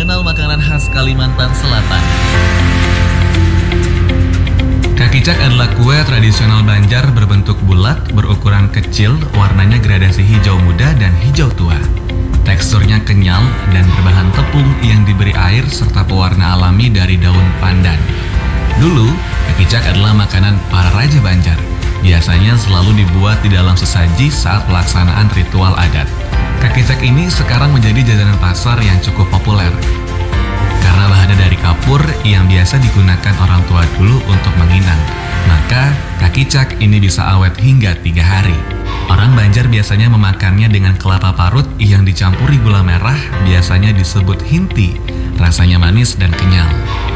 tradisional makanan khas Kalimantan Selatan. Kakicak adalah kue tradisional Banjar berbentuk bulat, berukuran kecil, warnanya gradasi hijau muda dan hijau tua. Teksturnya kenyal dan berbahan tepung yang diberi air serta pewarna alami dari daun pandan. Dulu, kakicak adalah makanan para raja Banjar. Biasanya selalu dibuat di dalam sesaji saat pelaksanaan ritual adat. Kakicak ini sekarang menjadi jajanan pasar yang cukup populer. Karena bahannya dari kapur yang biasa digunakan orang tua dulu untuk menginang, maka kakicak ini bisa awet hingga 3 hari. Orang Banjar biasanya memakannya dengan kelapa parut yang dicampuri gula merah, biasanya disebut hinti. Rasanya manis dan kenyal.